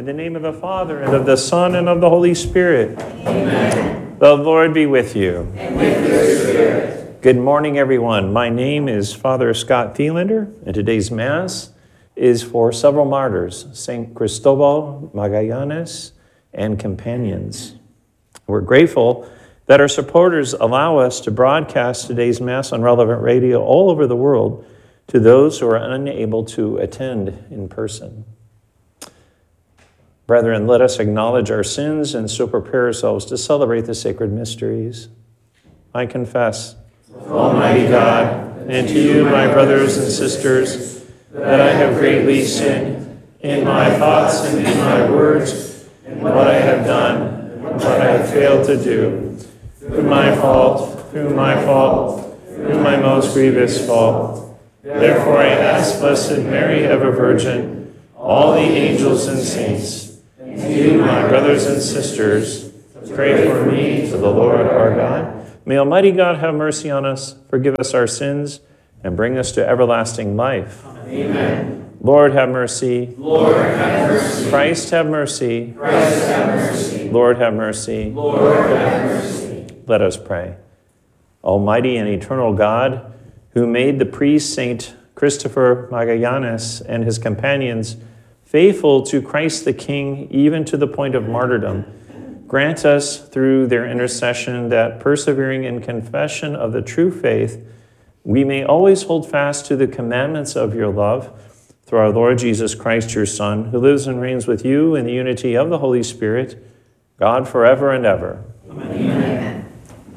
In the name of the Father, and of the Son, and of the Holy Spirit. Amen. The Lord be with you. And with your spirit. Good morning, everyone. My name is Father Scott Thielander, and today's Mass is for several martyrs, St. Cristobal, Magallanes, and companions. We're grateful that our supporters allow us to broadcast today's Mass on Relevant Radio all over the world to those who are unable to attend in person. Brethren, let us acknowledge our sins and so prepare ourselves to celebrate the sacred mysteries. I confess, Almighty God, and to you, my brothers and sisters, that I have greatly sinned in my thoughts and in my words, in what I have done and what I have failed to do, through my fault, through my most grievous fault. Therefore I ask Blessed Mary, ever Virgin, all the angels and saints, and you, my brothers and sisters, pray for me to the Lord our God. May Almighty God have mercy on us, forgive us our sins, and bring us to everlasting life. Amen. Lord, have mercy. Lord, have mercy. Christ, have mercy. Christ, have mercy. Lord, have mercy. Lord, have mercy. Let us pray. Almighty and eternal God, who made the priest Saint Christopher Magallanes and his companions faithful to Christ the King, even to the point of martyrdom, grant us through their intercession that, persevering in confession of the true faith, we may always hold fast to the commandments of your love, through our Lord Jesus Christ, your Son, who lives and reigns with you in the unity of the Holy Spirit, God forever and ever. Amen.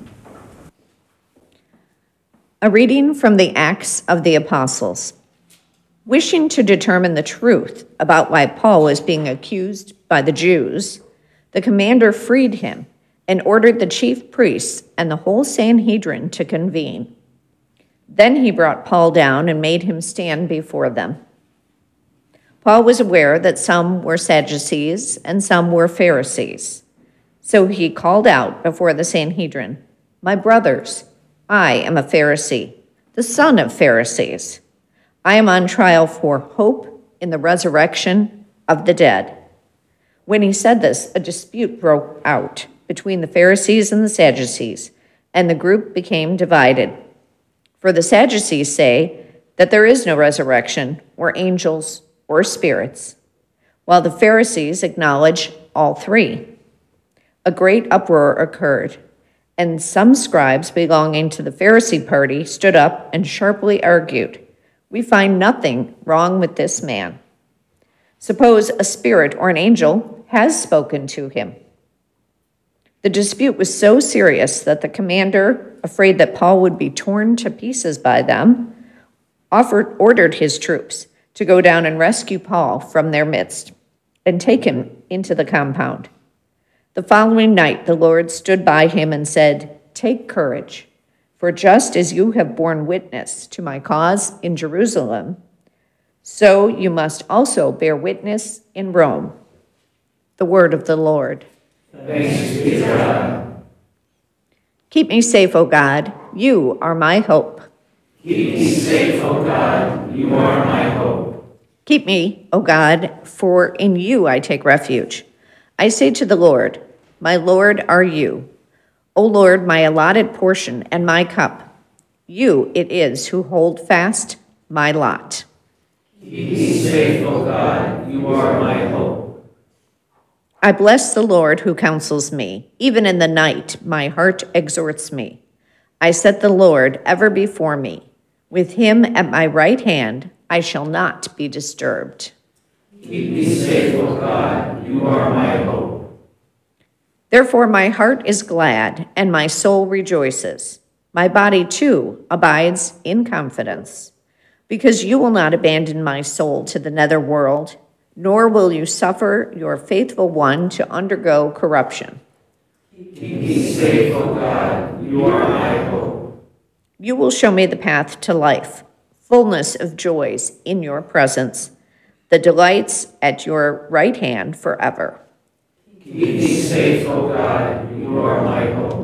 A reading from the Acts of the Apostles. Wishing to determine the truth about why Paul was being accused by the Jews, the commander freed him and ordered the chief priests and the whole Sanhedrin to convene. Then he brought Paul down and made him stand before them. Paul was aware that some were Sadducees and some were Pharisees. So he called out before the Sanhedrin, "My brothers, I am a Pharisee, the son of Pharisees. I am on trial for hope in the resurrection of the dead." When he said this, a dispute broke out between the Pharisees and the Sadducees, and the group became divided. For the Sadducees say that there is no resurrection, or angels, or spirits, while the Pharisees acknowledge all three. A great uproar occurred, and some scribes belonging to the Pharisee party stood up and sharply argued, "We find nothing wrong with this man. Suppose a spirit or an angel has spoken to him." The dispute was so serious that the commander, afraid that Paul would be torn to pieces by them, ordered his troops to go down and rescue Paul from their midst and take him into the compound. The following night, the Lord stood by him and said, "Take courage, for just as you have borne witness to my cause in Jerusalem, so you must also bear witness in Rome." The word of the Lord. Thanks be to God. Keep me safe, O God. You are my hope. Keep me safe, O God. You are my hope. Keep me, O God, for in you I take refuge. I say to the Lord, "My Lord are you." O Lord, my allotted portion and my cup. You it is who hold fast my lot. Keep me safe, O God. You are my hope. I bless the Lord who counsels me. Even in the night, my heart exhorts me. I set the Lord ever before me. With him at my right hand, I shall not be disturbed. Keep me safe, O God. You are my hope. Therefore my heart is glad, and my soul rejoices. My body, too, abides in confidence, because you will not abandon my soul to the nether world, nor will you suffer your faithful one to undergo corruption. Keep me safe, O God. You are my hope. You will show me the path to life, fullness of joys in your presence, the delights at your right hand forever. Keep me safe, O God. You are my hope.